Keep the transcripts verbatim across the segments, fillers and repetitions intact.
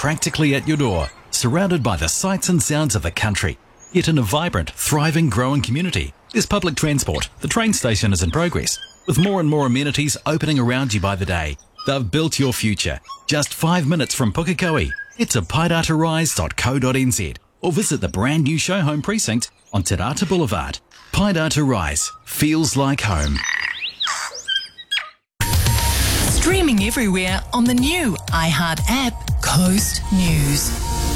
practically at your door, surrounded by the sights and sounds of the country, yet in a vibrant, thriving, growing community. There's public transport. The train station is in progress, with more and more amenities opening around you by the day. They've built your future. Just five minutes from Pukekohe. Head to paidata rise dot co dot n z or visit the brand new show home precinct on Te Rata Boulevard. Paidata Rise feels like home. Streaming everywhere on the new iHeart app, Coast News.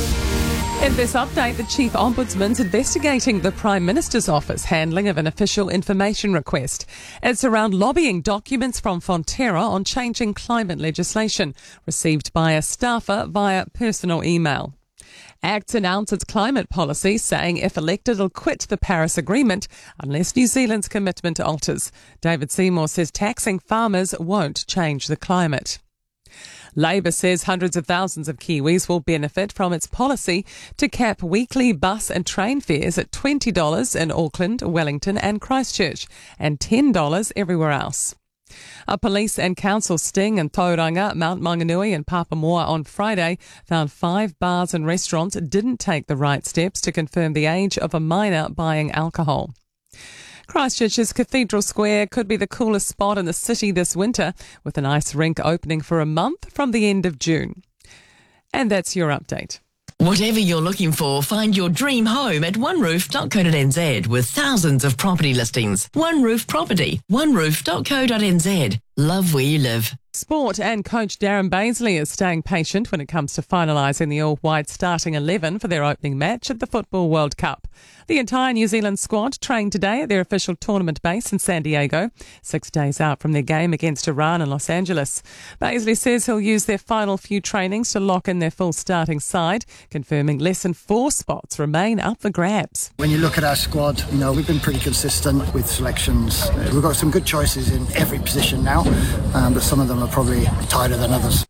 In this update, the Chief Ombudsman's investigating the Prime Minister's office handling of an official information request. It's around lobbying documents from Fonterra on changing climate legislation, received by a staffer via personal email. ACT announced its climate policy, saying if elected it'll quit the Paris Agreement unless New Zealand's commitment alters. David Seymour says taxing farmers won't change the climate. Labour says hundreds of thousands of Kiwis will benefit from its policy to cap weekly bus and train fares at twenty dollars in Auckland, Wellington and Christchurch and ten dollars everywhere else. A police and council sting in Tauranga, Mount Maunganui and Papamoa on Friday found five bars and restaurants didn't take the right steps to confirm the age of a minor buying alcohol. Christchurch's Cathedral Square could be the coolest spot in the city this winter, with an ice rink opening for a month from the end of June. And that's your update. Whatever you're looking for, find your dream home at one roof dot co dot n z with thousands of property listings. One Roof Property, one roof dot co dot n z. Love where you live. Sport and coach Darren Baisley is staying patient when it comes to finalising the all-white starting eleven for their opening match at the Football World Cup. The entire New Zealand squad trained today at their official tournament base in San Diego, six days out from their game against Iran in Los Angeles. Baisley says he'll use their final few trainings to lock in their full starting side, confirming less than four spots remain up for grabs. When you look at our squad, you know, we've been pretty consistent with selections. We've got some good choices in every position now, um, but some of them are probably tighter than others.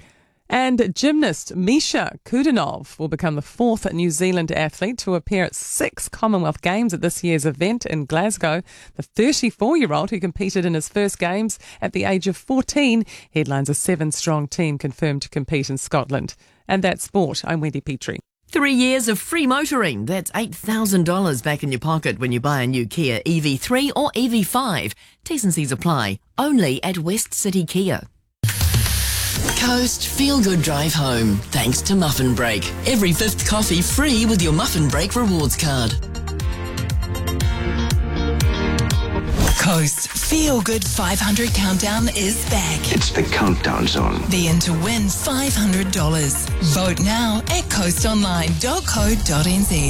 And gymnast Misha Kudanov will become the fourth New Zealand athlete to appear at six Commonwealth Games at this year's event in Glasgow. The thirty-four-year-old who competed in his first Games at the age of fourteen headlines a seven-strong team confirmed to compete in Scotland. And that's sport. I'm Wendy Petrie. Three years of free motoring. That's eight thousand dollars back in your pocket when you buy a new Kia E V three or E V five. T's and C's apply. Only at West City Kia. Coast Feel Good Drive Home. Thanks to Muffin Break. Every fifth coffee free with your Muffin Break rewards card. Coast Feel Good five hundred Countdown is back. It's the Countdown Zone. Be in to win five hundred dollars. Vote now at coast online dot co dot n z.